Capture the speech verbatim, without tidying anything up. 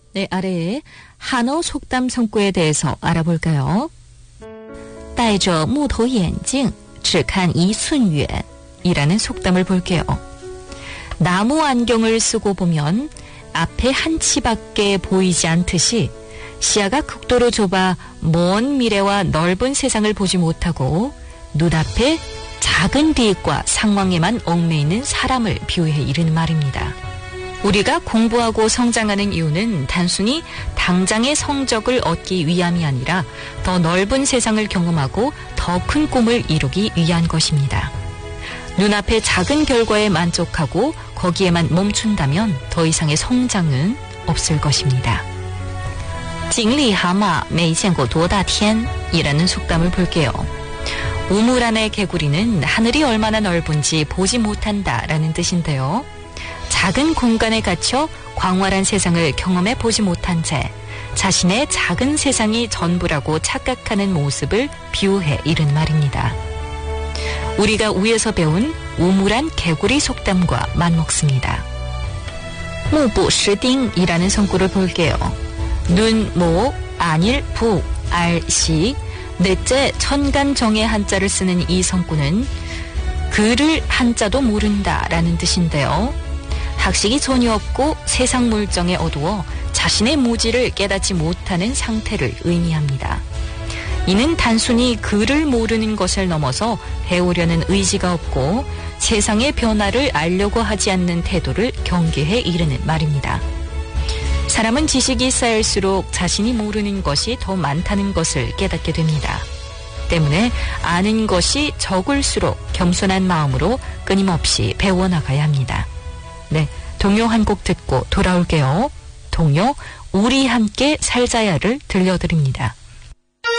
네, 아래에 한어 속담 성구에 대해서 알아볼까요? 戴着木头眼镜只看一寸远이라는 속담을 볼게요. 나무 안경을 쓰고 보면 앞에 한 치밖에 보이지 않듯이 시야가 극도로 좁아 먼 미래와 넓은 세상을 보지 못하고 눈앞에 작은 비익과 상황에만 얽매이는 사람을 비유해 이르는 말입니다. 우리가 공부하고 성장하는 이유는 단순히 당장의 성적을 얻기 위함이 아니라 더 넓은 세상을 경험하고 더 큰 꿈을 이루기 위한 것입니다. 눈앞의 작은 결과에 만족하고 거기에만 멈춘다면 더 이상의 성장은 없을 것입니다. 井里蛤蟆没见过多大天이라는 속담을 볼게요. 우물 안의 개구리는 하늘이 얼마나 넓은지 보지 못한다라는 뜻인데요. 작은 공간에 갇혀 광활한 세상을 경험해 보지 못한 채 자신의 작은 세상이 전부라고 착각하는 모습을 비유해 이른 말입니다. 우리가 위에서 배운 우물안 개구리 속담과 맞먹습니다. 무부시딩이라는 성구를 볼게요. 눈, 모, 안일, 부, 알, 시, 넷째 천간정의 한자를 쓰는 이 성구는 글을 한자도 모른다라는 뜻인데요. 학식이 전혀 없고 세상 물정에 어두워 자신의 무지를 깨닫지 못하는 상태를 의미합니다. 이는 단순히 글을 모르는 것을 넘어서 배우려는 의지가 없고 세상의 변화를 알려고 하지 않는 태도를 경계해 이르는 말입니다. 사람은 지식이 쌓일수록 자신이 모르는 것이 더 많다는 것을 깨닫게 됩니다. 때문에 아는 것이 적을수록 겸손한 마음으로 끊임없이 배워나가야 합니다. 네, 동요 한 곡 듣고 돌아올게요. 동요 우리 함께 살자야를 들려드립니다.